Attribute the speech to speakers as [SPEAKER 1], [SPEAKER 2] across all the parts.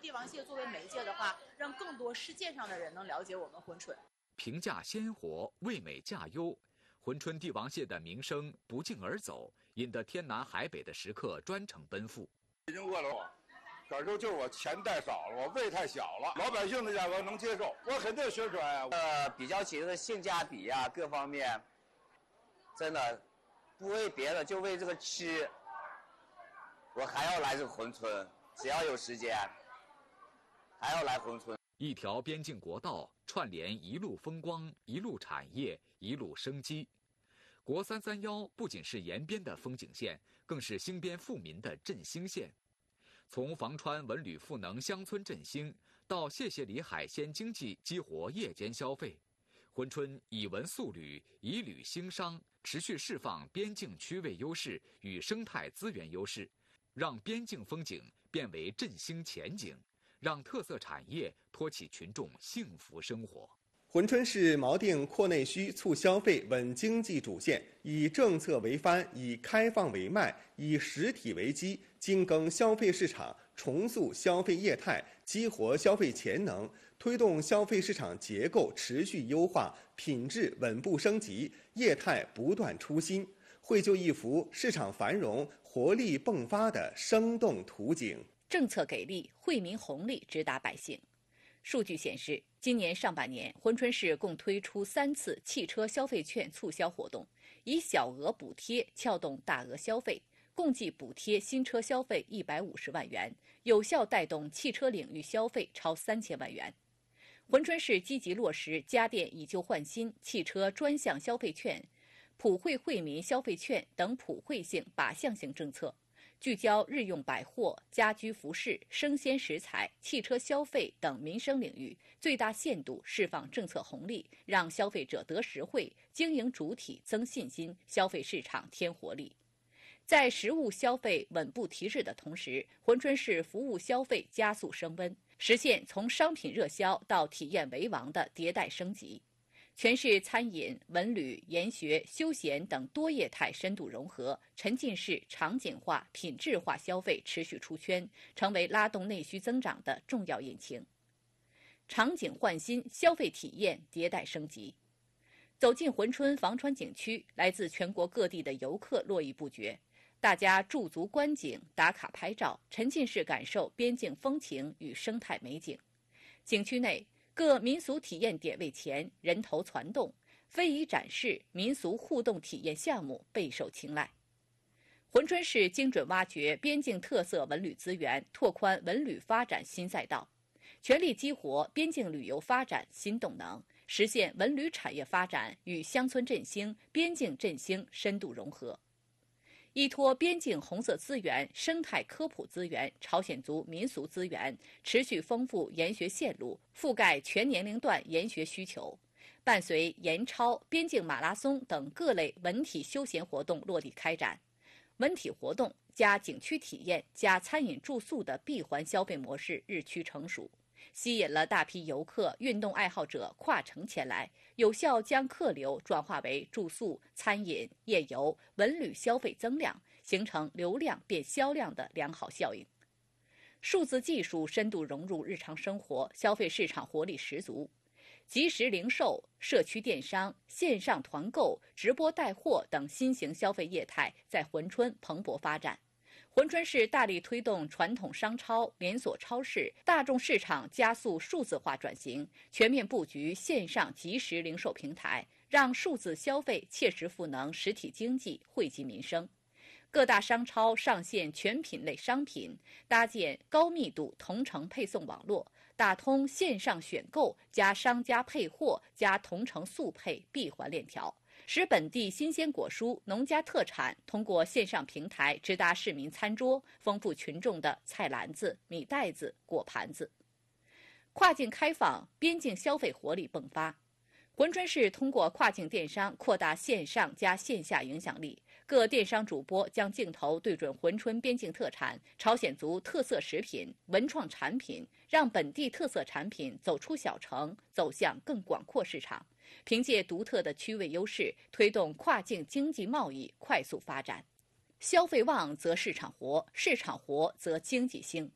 [SPEAKER 1] 帝王蟹作为媒介的话，让更多世界上的人能了解我们珲春。
[SPEAKER 2] 评价鲜活，味美价优，珲春帝王蟹的名声不胫而走，引得天南海北的食客专程奔赴。
[SPEAKER 3] 已经饿了我，感受就是我钱带少了，我胃太小了，老百姓的价格能接受，我肯定宣传啊。
[SPEAKER 4] 比较起这个性价比啊，各方面，真的不为别的，就为这个吃，我还要来这个珲春，只要有时间，还要来珲春。
[SPEAKER 2] 一条边境国道串联一路风光、一路产业、一路生机。国331不仅是延边的风景线，更是兴边富民的振兴线。从房川文旅赋能乡村振兴，到谢谢里海鲜经济激活夜间消费，珲春以文塑旅，以旅兴商，持续释放边境区位优势与生态资源优势，让边境风景变为振兴前景，让特色产业托起群众幸福生活。
[SPEAKER 5] 珲春市锚定扩内需、促消费、稳经济主线，以政策为帆，以开放为脉，以实体为基，精耕消费市场，重塑消费业态，激活消费潜能，推动消费市场结构持续优化，品质稳步升级，业态不断出新，绘就一幅市场繁荣、活力迸发的生动图景。
[SPEAKER 6] 政策给力，惠民红利直达百姓。数据显示，今年上半年，珲春市共推出3次汽车消费券促销活动，以小额补贴撬动大额消费，共计补贴新车消费150万元，有效带动汽车领域消费超3000万元。珲春市积极落实家电以旧换新、汽车专项消费券、普惠惠民消费券等普惠性靶向性政策，聚焦日用百货、家居服饰、生鲜食材、汽车消费等民生领域，最大限度释放政策红利，让消费者得实惠，经营主体增信心，消费市场添活力。在实物消费稳步提质的同时，珲春市服务消费加速升温，实现从商品热销到体验为王的迭代升级。全市餐饮、文旅、研学、休闲等多业态深度融合，沉浸式、场景化、品质化消费持续出圈，成为拉动内需增长的重要引擎。场景换新，消费体验迭代升级。走进珲春房川景区，来自全国各地的游客络绎不绝，大家驻足观景、打卡拍照，沉浸式感受边境风情与生态美景。景区内各民俗体验点位前人头攒动，非遗展示、民俗互动体验项目备受青睐。珲春市精准挖掘边境特色文旅资源，拓宽文旅发展新赛道，全力激活边境旅游发展新动能，实现文旅产业发展与乡村振兴、边境振兴深度融合。依托边境红色资源、生态科普资源、朝鲜族民俗资源，持续丰富研学线路，覆盖全年龄段研学需求。伴随研超、边境马拉松等各类文体休闲活动落地开展，文体活动加景区体验加餐饮住宿的闭环消费模式日趋成熟，吸引了大批游客、运动爱好者跨城前来，有效将客流转化为住宿、餐饮、夜游、文旅消费增量，形成流量变销量的良好效应。数字技术深度融入日常生活，消费市场活力十足。即时零售、社区电商、线上团购、直播带货等新型消费业态在珲春蓬勃发展。珲春市大力推动传统商超、连锁超市、大众市场加速数字化转型，全面布局线上即时零售平台，让数字消费切实赋能实体经济，惠及民生。各大商超上线全品类商品，搭建高密度同城配送网络，打通线上选购加商家配货加同城速配闭环链条，使本地新鲜果蔬、农家特产通过线上平台直达市民餐桌，丰富群众的菜篮子、米袋子、果盘子。跨境开放，边境消费活力迸发。珲春市通过跨境电商扩大线上加线下影响力，各电商主播将镜头对准珲春边境特产、朝鲜族特色食品、文创产品，让本地特色产品走出小城，走向更广阔市场。凭借独特的区位优势，推动跨境经济贸易快速发展。消费旺则市场活，市场活则经济兴。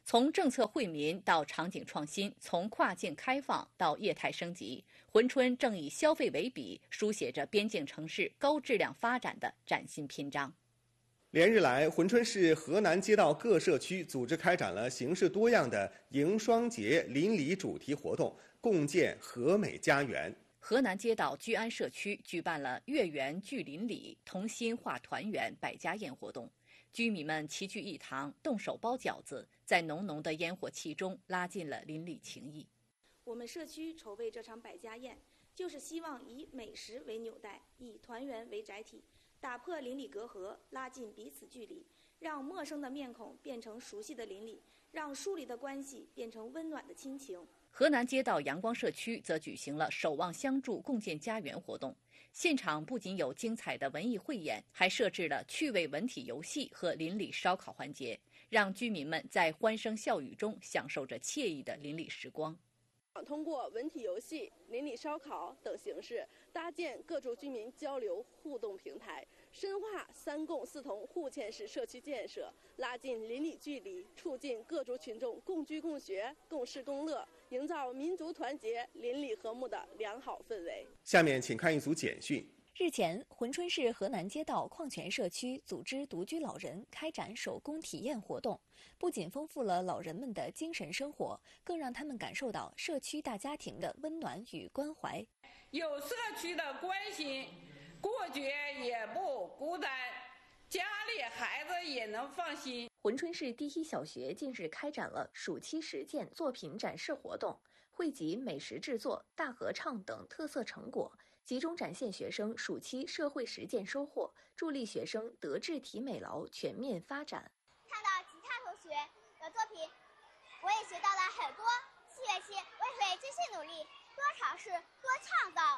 [SPEAKER 6] 从政策惠民到场景创新，从跨境开放到业态升级，珲春正以消费为笔，书写着边境城市高质量发展的崭新篇章。
[SPEAKER 5] 连日来，珲春市河南街道各社区组织开展了形式多样的迎双节邻里主题活动，共建和美家园。
[SPEAKER 6] 河南街道居安社区举办了月圆聚邻里、同心话团圆百家宴活动，居民们齐聚一堂，动手包饺子，在浓浓的烟火气中拉近了邻里情谊。
[SPEAKER 7] 我们社区筹备这场百家宴，就是希望以美食为纽带，以团圆为载体，打破邻里隔阂，拉近彼此距离，让陌生的面孔变成熟悉的邻里，让疏离的关系变成温暖的亲情。
[SPEAKER 6] 河南街道阳光社区则举行了守望相助共建家园活动，现场不仅有精彩的文艺汇演，还设置了趣味文体游戏和邻里烧烤环节，让居民们在欢声笑语中享受着惬意的邻里时光。
[SPEAKER 8] 通过文体游戏、邻里烧烤等形式，搭建各族居民交流互动平台，深化三共四同互嵌式社区建设，拉近邻里距离，促进各族群众共居共学、共事共乐，营造民族团结、邻里和睦的良好氛围。
[SPEAKER 5] 下面请看一组简讯。
[SPEAKER 9] 日前，珲春市河南街道矿泉社区组织独居老人开展手工体验活动，不仅丰富了老人们的精神生活，更让他们感受到社区大家庭的温暖与关怀。
[SPEAKER 10] 有社区的关心，过节也不孤单，家里孩子也能放心。
[SPEAKER 9] 珲春市第一小学近日开展了暑期实践作品展示活动，汇集美食制作、大合唱等特色成果，集中展现学生暑期社会实践收获，助力学生德智体美劳全面发展。
[SPEAKER 11] 看到其他同学的作品，我也学到了很多。新学期我也会继续努力，多尝试，多创造。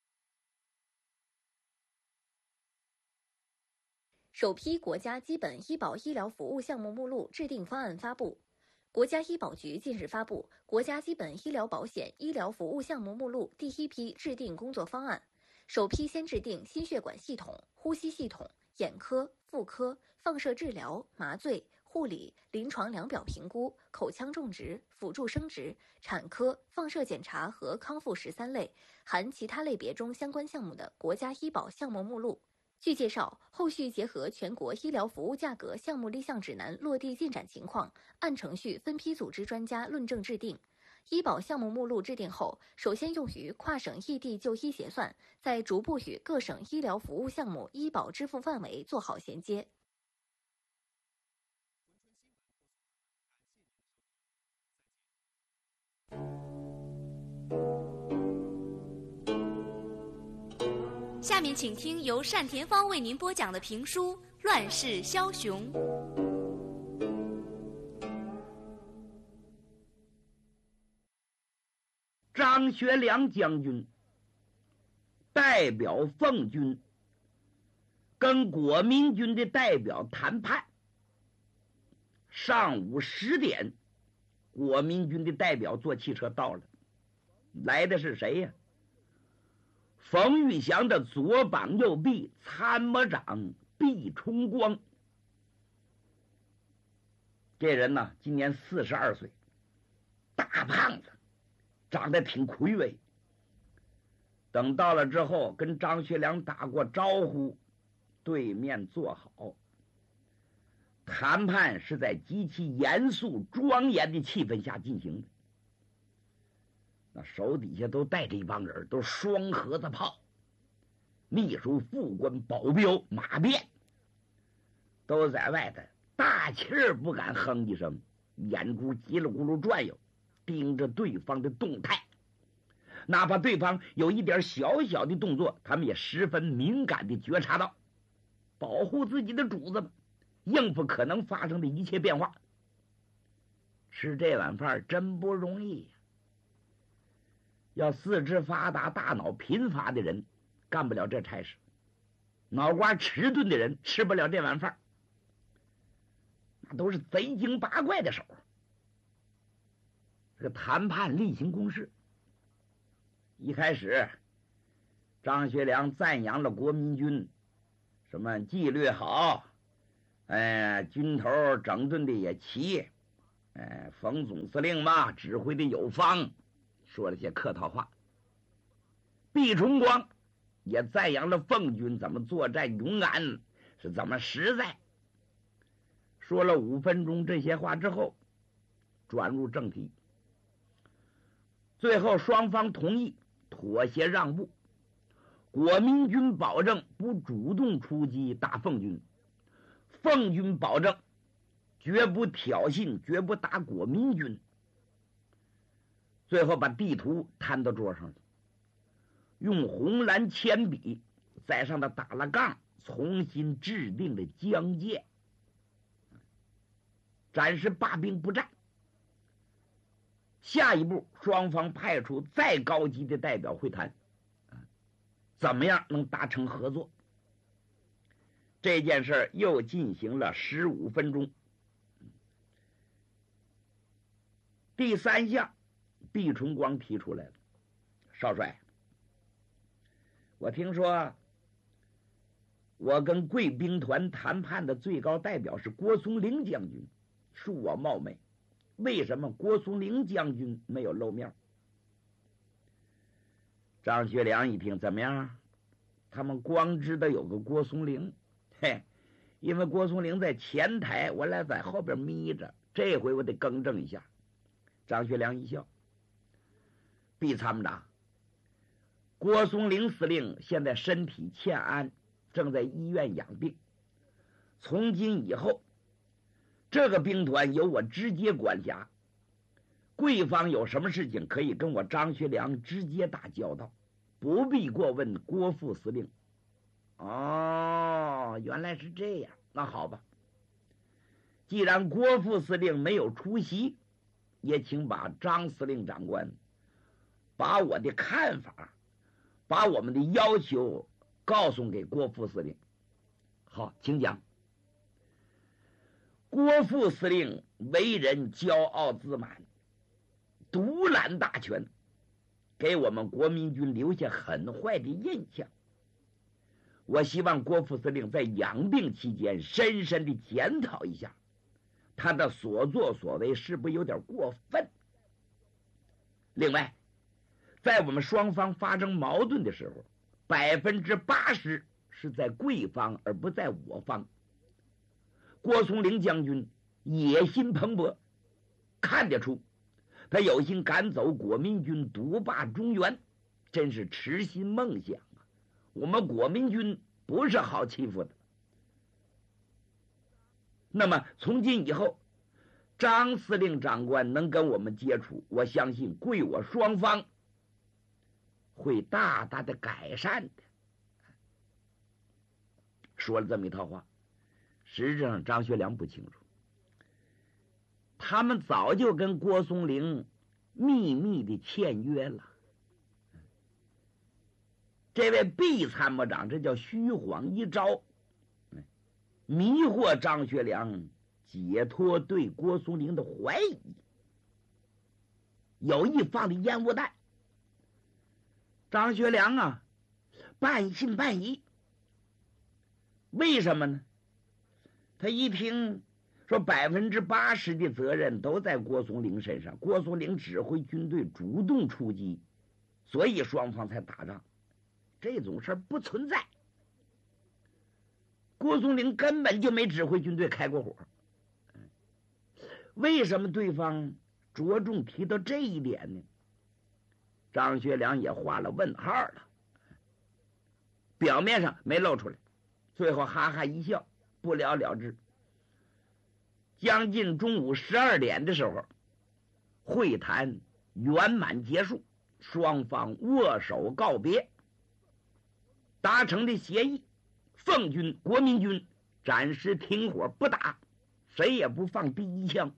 [SPEAKER 9] 首批国家基本医保医疗服务项目目录制定方案发布。国家医保局近日发布《国家基本医疗保险医疗服务项目目录》第一批制定工作方案，首批先制定心血管系统、呼吸系统、眼科、妇科、放射治疗、麻醉、护理、临床量表评估、口腔种植、辅助生殖、产科、放射检查和康复13类，含其他类别中相关项目的国家医保项目目录。据介绍，后续结合全国医疗服务价格项目立项指南落地进展情况，按程序分批组织专家论证制定。医保项目目录制定后，首先用于跨省异地就医结算，再逐步与各省医疗服务项目医保支付范围做好衔接。
[SPEAKER 12] 下面请听由单田芳为您播讲的评书《乱世枭雄》。
[SPEAKER 13] 张学良将军代表奉军跟国民军的代表谈判，上午10点，国民军的代表坐汽车到了，来的是谁呀？冯玉祥的左膀右臂，参谋长毕崇光。这人呢，今年42岁，大胖子，长得挺魁伟。等到了之后，跟张学良打过招呼，对面坐好。谈判是在极其严肃庄严的气氛下进行的。那手底下都带着一帮人，都双盒子炮，秘书、副官、保镖、马便，都在外头大气儿不敢哼一声，眼珠叽里咕噜转悠，盯着对方的动态。哪怕对方有一点小小的动作，他们也十分敏感地觉察到，保护自己的主子，应付可能发生的一切变化。吃这碗饭真不容易呀！要四肢发达、大脑贫乏的人干不了这差事，脑瓜迟钝的人吃不了这碗饭，那都是贼精八怪的手。这个谈判例行公事，一开始张学良赞扬了国民军，什么纪律好，军头整顿的也齐， 冯总司令嘛，指挥的有方，说了些客套话。毕崇光也赞扬了奉军怎么作战勇敢，是怎么实在。说了5分钟这些话之后，转入正题。最后双方同意妥协让步，国民军保证不主动出击打奉军，奉军保证绝不挑衅，绝不打国民军。最后把地图摊到桌上了，用红蓝铅笔在上头打了杠，重新制定了疆界，暂时罢兵不战。下一步，双方派出再高级的代表会谈，怎么样能达成合作？这件事又进行了15分钟。第3项，毕崇光提出来了：少帅，我听说我跟贵兵团谈判的最高代表是郭松龄将军，恕我冒昧，为什么郭松龄将军没有露面？张学良一听，怎么样？他们光知道有个郭松龄，因为郭松龄在前台，我俩在后边眯着，这回我得更正一下。张学良一笑：毕参谋长，郭松龄司令现在身体欠安，正在医院养病，从今以后这个兵团由我直接管辖，贵方有什么事情可以跟我张学良直接打交道，不必过问郭副司令。哦，原来是这样，那好吧，既然郭副司令没有出席，也请把张司令长官把我的看法，把我们的要求告诉给郭副司令。好，请讲。郭副司令为人骄傲自满，独揽大权，给我们国民军留下很坏的印象。我希望郭副司令在养病期间深深的检讨一下，他的所作所为是不是有点过分？另外，在我们双方发生矛盾的时候，80%是在贵方而不在我方。郭松龄将军野心蓬勃，看得出他有心赶走国民军，独霸中原，真是痴心梦想啊！我们国民军不是好欺负的。那么从今以后，张司令长官能跟我们接触，我相信贵我双方会大大的改善的。说了这么一套话，实质上张学良不清楚，他们早就跟郭松龄秘密的签约了。这位毕参谋长，这叫虚晃一招，迷惑张学良，解脱对郭松龄的怀疑，有意放的烟雾弹。张学良啊，半信半疑。为什么呢？他一听说80%的责任都在郭松龄身上，郭松龄指挥军队主动出击，所以双方才打仗。这种事不存在，郭松龄根本就没指挥军队开过火。为什么对方着重提到这一点呢？张学良也画了问号了，表面上没露出来，最后哈哈一笑，不了了之。将近中午12点的时候，会谈圆满结束，双方握手告别。达成的协议，奉军、国民军暂时停火不打，谁也不放第一枪。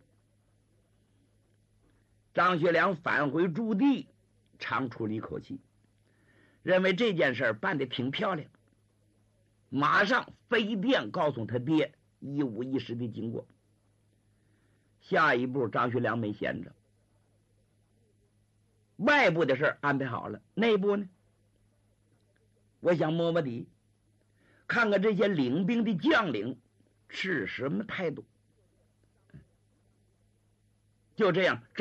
[SPEAKER 13] 张学良返回驻地，长出了一口气，认为这件事办得挺漂亮，马上飞电告诉他爹一五一十的经过。下一步张学良没闲着，外部的事安排好了，内部呢，我想摸摸底，看看这些领兵的将领是什么态度。 就这样。